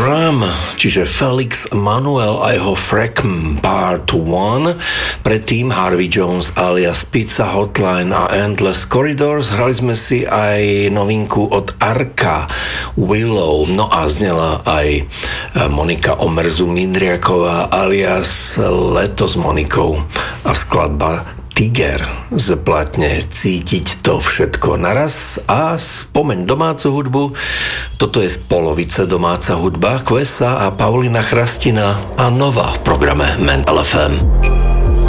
Drum, čiže Felix Manuel a jeho Freckm Part 1, predtým Harvey Jones alias Pizza Hotline a Endless Corridors. Hrali sme si aj novinku od Arka, Willow, no a znela aj Monika Omerzu Mindriaková alias Leto s Monikou a skladba Tiger z platne Cítiť to všetko naraz a spomeň domácu hudbu. Toto je z polovice domáca hudba, Kvesa a Paulina Chrastina a Nova v programe Mental FM.